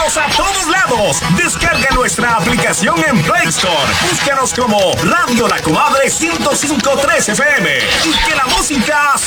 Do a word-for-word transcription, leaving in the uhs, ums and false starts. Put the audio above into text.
Estamos a todos lados. Descarga nuestra aplicación en Play Store. Búscanos como Radio La Comadre ciento cinco punto tres F M y que la música